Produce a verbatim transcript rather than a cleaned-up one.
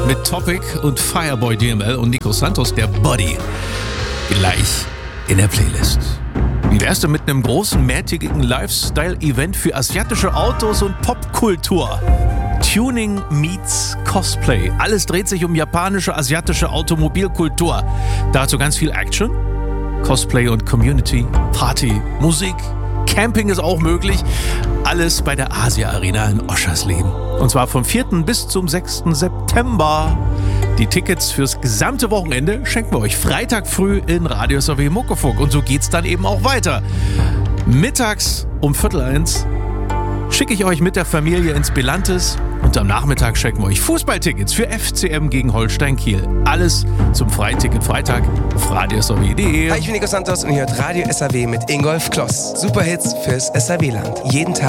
mit Topic und Fireboy D M L und Nico Santos, der Body. Gleich in der Playlist. Wie wär's denn mit einem großen, mehrtägigen Lifestyle-Event für asiatische Autos und Popkultur? Tuning meets Cosplay. Alles dreht sich um japanische, asiatische Automobilkultur. Dazu ganz viel Action, Cosplay und Community, Party, Musik, Camping ist auch möglich. Alles bei der Asia Arena in Oschersleben. Und zwar vom vierten bis zum sechsten September. Die Tickets fürs gesamte Wochenende schenken wir euch Freitag früh in Radio S R W Muckefuck. Und so geht's dann eben auch weiter. Mittags um Viertel eins schicke ich euch mit der Familie ins Belantes und am Nachmittag schenken wir euch Fußballtickets für F C M gegen Holstein Kiel. Alles zum Freiticket Freitag auf radio s r w punkt de. Hi, ich bin Nico Santos und ihr hört Radio S R W mit Ingolf Kloss. Superhits fürs S R W-Land. Jeden Tag